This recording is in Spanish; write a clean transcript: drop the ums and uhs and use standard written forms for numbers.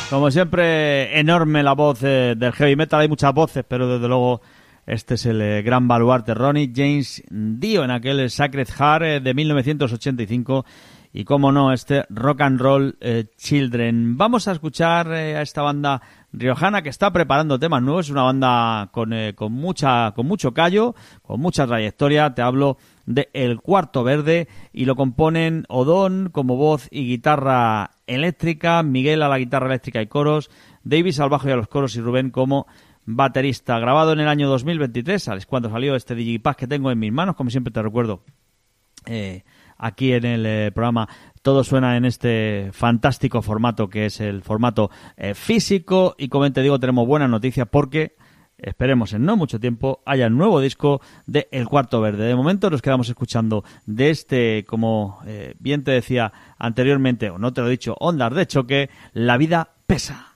Como siempre, enorme la voz del heavy metal. Hay muchas voces, pero desde luego este es el gran baluarte. Ronnie James Dio en aquel Sacred Heart de 1985. Y cómo no, este Rock and Roll Children. Vamos a escuchar a esta banda riojana que está preparando temas nuevos. Es una banda con mucho callo, con mucha trayectoria. Te hablo de El Cuarto Verde y lo componen Odón como voz y guitarra eléctrica, Miguel a la guitarra eléctrica y coros, Davis al bajo y a los coros y Rubén como baterista. Grabado en el año 2023, es cuando salió este Digipack que tengo en mis manos, como siempre te recuerdo. Aquí en el programa todo suena en este fantástico formato que es el formato físico, y como te digo, tenemos buenas noticias porque esperemos en no mucho tiempo haya un nuevo disco de El Cuarto Verde. De momento nos quedamos escuchando de este, como bien te decía anteriormente, o no te lo he dicho, Ondas de Choque, La Vida Pesa.